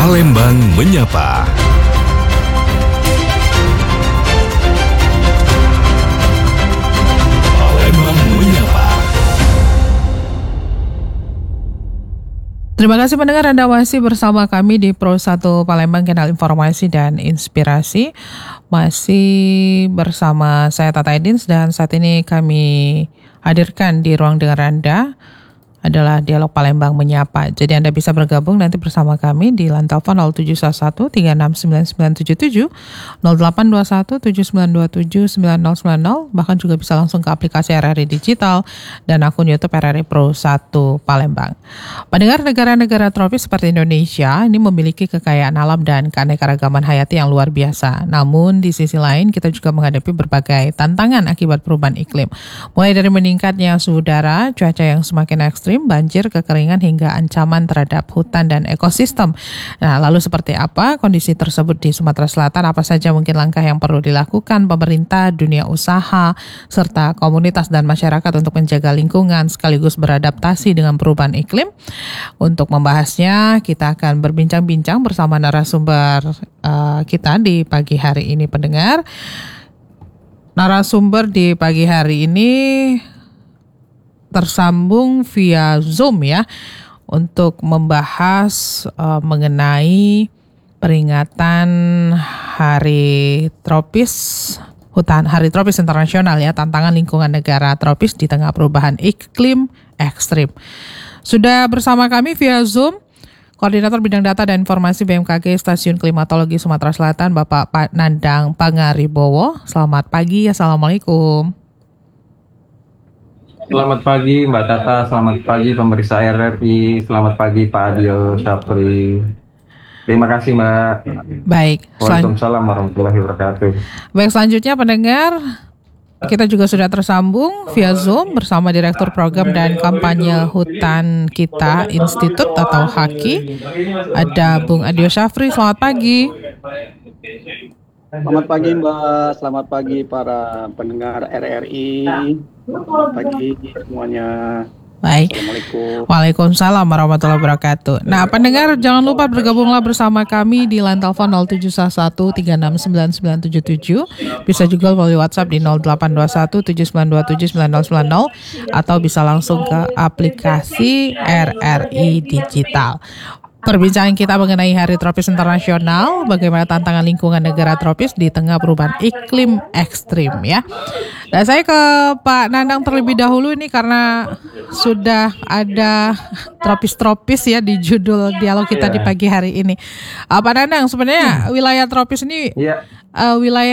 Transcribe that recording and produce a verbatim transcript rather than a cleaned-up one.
Palembang Menyapa. Palembang Menyapa. Terima kasih pendengar, Anda masih bersama kami di Pro satu Palembang, Kanal Informasi dan Inspirasi. Masih bersama saya Tata Edins, dan saat ini kami hadirkan di ruang dengar Anda adalah Dialog Palembang Menyapa. Jadi Anda bisa bergabung nanti bersama kami di line telepon nol tujuh satu tiga enam sembilan sembilan tujuh tujuh, nol delapan dua satu tujuh sembilan dua tujuh sembilan nol sembilan nol, bahkan juga bisa langsung ke aplikasi R R I Digital dan akun YouTube R R I Pro satu Palembang. Pendengar, negara-negara tropis seperti Indonesia ini memiliki kekayaan alam dan keanekaragaman hayati yang luar biasa. Namun di sisi lain kita juga menghadapi berbagai tantangan akibat perubahan iklim. Mulai dari meningkatnya suhu udara, cuaca yang semakin ekstrim, banjir, kekeringan, hingga ancaman terhadap hutan dan ekosistem. Nah, lalu seperti apa kondisi tersebut di Sumatera Selatan? Apa saja mungkin langkah yang perlu dilakukan pemerintah, dunia usaha, serta komunitas dan masyarakat untuk menjaga lingkungan sekaligus beradaptasi dengan perubahan iklim? Untuk membahasnya, kita akan berbincang-bincang bersama narasumber uh, kita di pagi hari ini, pendengar. Narasumber di pagi hari ini tersambung via Zoom ya, untuk membahas uh, mengenai peringatan Hari Tropis Hutan Hari Tropis Internasional ya, tantangan lingkungan negara tropis di tengah perubahan iklim ekstrim. Sudah bersama kami via Zoom Koordinator Bidang Data dan Informasi B M K G Stasiun Klimatologi Sumatera Selatan, Bapak Pak Nandang Pangaribowo. Selamat pagi, Assalamualaikum. Selamat pagi Mbak Tata, selamat pagi pemirsa R R I, selamat pagi Pak Adil Syafri. Terima kasih Mbak. Baik. Waalaikumsalam warahmatullahi wabarakatuh. Baik, selanjutnya pendengar, kita juga sudah tersambung via Zoom bersama Direktur Program dan Kampanye Hutan Kita Institut atau HAKI. Ada Bung Adil Syafri, selamat pagi. Selamat pagi Mbak, selamat pagi para pendengar R R I. Selamat pagi semuanya. Baik. Assalamualaikum. Waalaikumsalam warahmatullahi wabarakatuh. Nah, pendengar jangan lupa bergabunglah bersama kami di line telepon nol tujuh satu tiga enam sembilan sembilan tujuh tujuh. Bisa juga melalui WhatsApp di nol delapan dua satu tujuh sembilan dua tujuh sembilan nol sembilan nol atau bisa langsung ke aplikasi R R I Digital. Perbincangan kita mengenai Hari Tropis Internasional, bagaimana tantangan lingkungan negara tropis di tengah perubahan iklim ekstrim ya. Dan saya ke Pak Nandang terlebih dahulu ini karena sudah ada tropis-tropis ya di judul dialog kita yeah. di pagi hari ini. Uh, Pak Nandang, sebenarnya hmm. wilayah tropis ini yeah. uh, wilayah